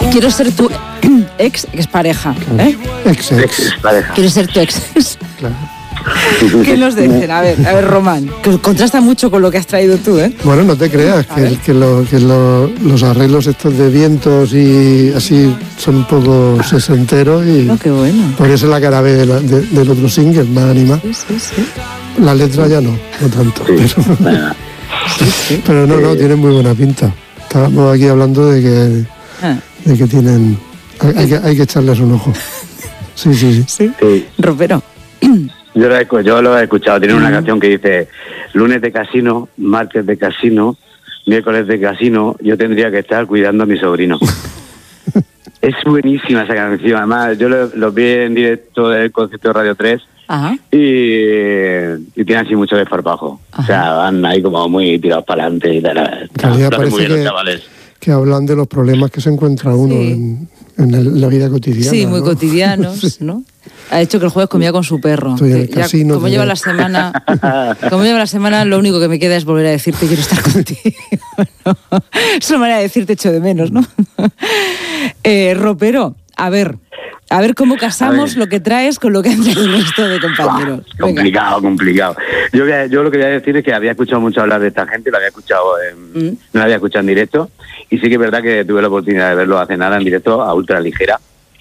Quiero ser tu expareja, ¿eh? Expareja. Quiero ser tu ex. Claro. ¿Qué nos dicen? A ver, Román, que contrasta mucho con lo que has traído tú, ¿eh? Bueno, no te creas que los arreglos estos de vientos y así son un poco sesenteros y qué bueno. por eso la cara B del otro single, más animada. Sí. La letra ya no tanto. Sí. Pero no, tienen muy buena pinta. Estábamos aquí hablando de que tienen... Hay que echarles un ojo. Sí. Ropero. Yo lo he escuchado. Tiene una canción que dice: lunes de casino, martes de casino, miércoles de casino, yo tendría que estar cuidando a mi sobrino. Es buenísima esa canción. Además, yo lo vi en directo del concierto de Radio 3. Ajá. Y tiene así mucho desparpajo. Ajá. O sea, van ahí como muy tirados para adelante y tal. Parece muy bien los chavales. Que hablan de los problemas que se encuentra uno en la vida cotidiana. Sí, muy cotidianos, ¿no? Ha hecho que el jueves comía con su perro. Estoy en el casino, como lleva la semana, lo único que me queda es volver a decirte quiero estar contigo. ¿No? Es una manera de decirte echo de menos, ¿no? Ropero, a ver cómo casamos lo que traes con lo que han traído el resto de compañeros. Complicado. Yo lo que voy a decir es que había escuchado mucho hablar de esta gente, no la había escuchado en directo, y sí que es verdad que tuve la oportunidad de verlo hace nada en directo a Ultra Ligera.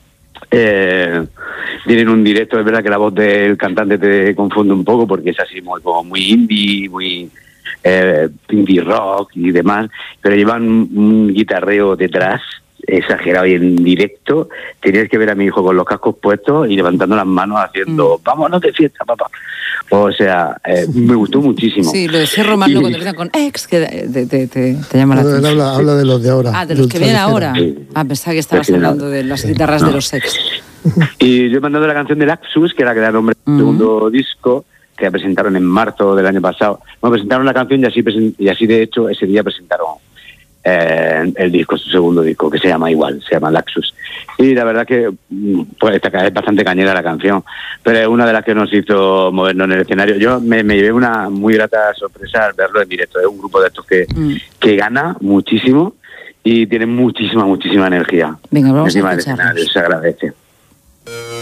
Tienen un directo, es verdad que la voz del cantante te confunde un poco porque es así muy indie, muy indie rock y demás, pero llevan un guitarreo detrás exagerado, y en directo tenías que ver a mi hijo con los cascos puestos y levantando las manos haciendo vámonos de fiesta, papá. O sea, me gustó muchísimo. Sí, lo decía Román cuando empiezan con ex, que te llama la atención. Él habla de los de ahora. De los que vienen ahora. Pensaba que estabas hablando de las guitarras de los ex. Y yo he mandado la canción de Laxus, que era que da nombre al segundo disco, que presentaron en marzo del año pasado. Bueno, presentaron la canción y así de hecho ese día presentaron el disco, su segundo disco, que se llama Laxus. Y la verdad que pues es bastante cañera la canción, pero es una de las que nos hizo movernos en el escenario. Yo me llevé una muy grata sorpresa al verlo en directo. Es un grupo de estos que gana muchísimo y tiene muchísima energía. Venga, vamos encima a del escenario, se agradece.